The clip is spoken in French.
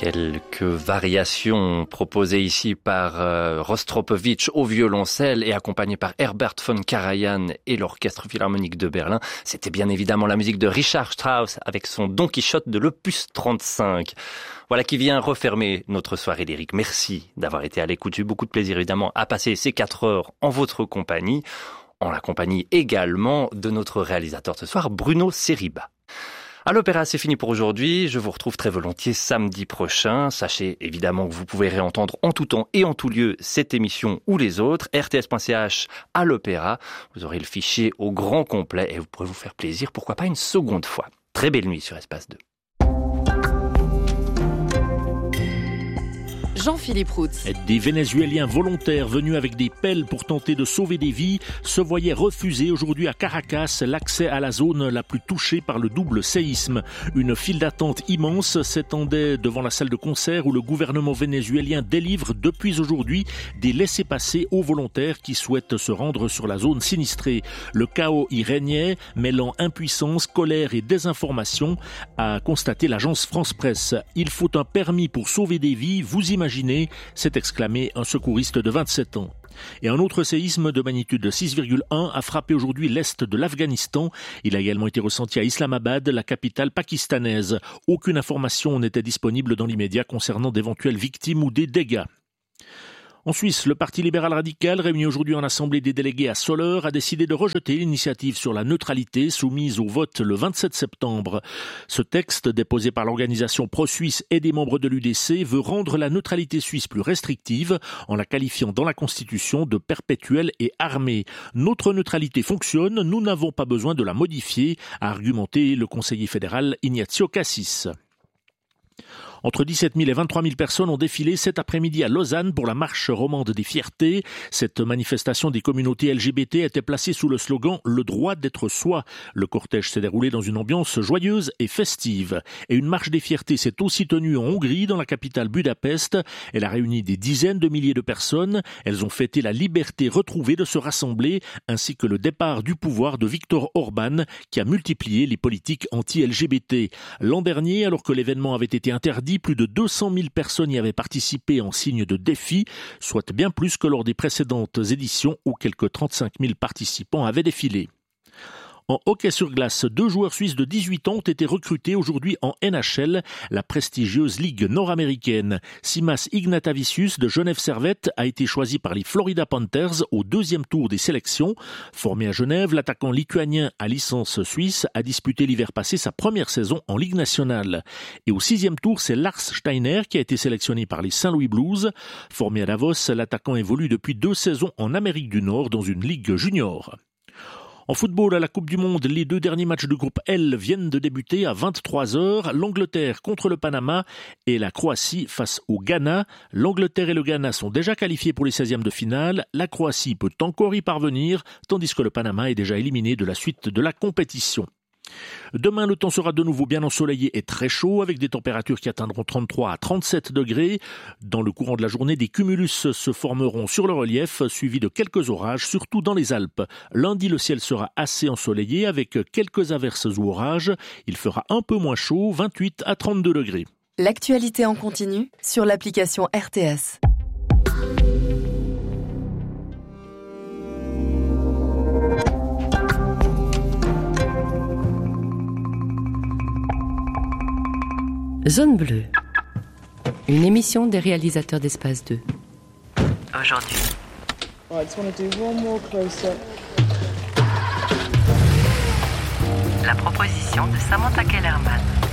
Quelques variations proposées ici par Rostropovitch au violoncelle et accompagnées par Herbert von Karajan et l'Orchestre Philharmonique de Berlin. C'était bien évidemment la musique de Richard Strauss avec son Don Quichotte de l'Opus 35. Voilà qui vient refermer notre soirée lyrique. Merci d'avoir été à l'écoute. J'ai eu beaucoup de plaisir évidemment à passer ces 4 heures en votre compagnie, en la compagnie également de notre réalisateur ce soir, Bruno Seriba. À l'Opéra, c'est fini pour aujourd'hui. Je vous retrouve très volontiers samedi prochain. Sachez évidemment que vous pouvez réentendre en tout temps et en tout lieu cette émission ou les autres. rts.ch à l'Opéra. Vous aurez le fichier au grand complet et vous pourrez vous faire plaisir, pourquoi pas une seconde fois. Très belle nuit sur Espace 2. Jean-Philippe Roux. Des Vénézuéliens volontaires venus avec des pelles pour tenter de sauver des vies se voyaient refuser aujourd'hui à Caracas l'accès à la zone la plus touchée par le double séisme. Une file d'attente immense s'étendait devant la salle de concert où le gouvernement vénézuélien délivre depuis aujourd'hui des laissez-passer aux volontaires qui souhaitent se rendre sur la zone sinistrée. Le chaos y régnait, mêlant impuissance, colère et désinformation, a constaté l'agence France Presse. Il faut un permis pour sauver des vies, vous imaginez, s'est exclamé un secouriste de 27 ans. Et un autre séisme de magnitude 6,1 a frappé aujourd'hui l'est de l'Afghanistan. Il a également été ressenti à Islamabad, la capitale pakistanaise. Aucune information n'était disponible dans l'immédiat concernant d'éventuelles victimes ou des dégâts. En Suisse, le Parti libéral radical, réuni aujourd'hui en assemblée des délégués à Soleure, a décidé de rejeter l'initiative sur la neutralité soumise au vote le 27 septembre. Ce texte, déposé par l'organisation pro-suisse et des membres de l'UDC, veut rendre la neutralité suisse plus restrictive en la qualifiant dans la Constitution de perpétuelle et armée. Notre neutralité fonctionne, nous n'avons pas besoin de la modifier, a argumenté le conseiller fédéral Ignazio Cassis. Entre 17 000 et 23 000 personnes ont défilé cet après-midi à Lausanne pour la marche romande des fiertés. Cette manifestation des communautés LGBT était placée sous le slogan « Le droit d'être soi ». Le cortège s'est déroulé dans une ambiance joyeuse et festive. Et une marche des fiertés s'est aussi tenue en Hongrie, dans la capitale Budapest. Elle a réuni des dizaines de milliers de personnes. Elles ont fêté la liberté retrouvée de se rassembler, ainsi que le départ du pouvoir de Viktor Orban, qui a multiplié les politiques anti-LGBT. L'an dernier, alors que l'événement avait été interdit, plus de 200 000 personnes y avaient participé en signe de défi, soit bien plus que lors des précédentes éditions où quelques 35 000 participants avaient défilé. En hockey sur glace, 2 joueurs suisses de 18 ans ont été recrutés aujourd'hui en NHL, la prestigieuse ligue nord-américaine. Simas Ignatavicius de Genève Servette a été choisi par les Florida Panthers au 2e tour des sélections. Formé à Genève, l'attaquant lituanien à licence suisse a disputé l'hiver passé sa première saison en Ligue nationale. Et au 6e tour, c'est Lars Steiner qui a été sélectionné par les Saint-Louis Blues. Formé à Davos, l'attaquant évolue depuis 2 saisons en Amérique du Nord dans une ligue junior. En football, à la Coupe du Monde, les 2 derniers matchs du groupe L viennent de débuter à 23h. L'Angleterre contre le Panama et la Croatie face au Ghana. L'Angleterre et le Ghana sont déjà qualifiés pour les 16e de finale. La Croatie peut encore y parvenir, tandis que le Panama est déjà éliminé de la suite de la compétition. Demain, le temps sera de nouveau bien ensoleillé et très chaud, avec des températures qui atteindront 33 à 37 degrés. Dans le courant de la journée, des cumulus se formeront sur le relief, suivis de quelques orages, surtout dans les Alpes. Lundi, le ciel sera assez ensoleillé, avec quelques averses ou orages. Il fera un peu moins chaud, 28 à 32 degrés. L'actualité en continu sur l'application RTS. Zone Bleue, une émission des réalisateurs d'Espace 2. Aujourd'hui. La proposition de Samantha Kellerman.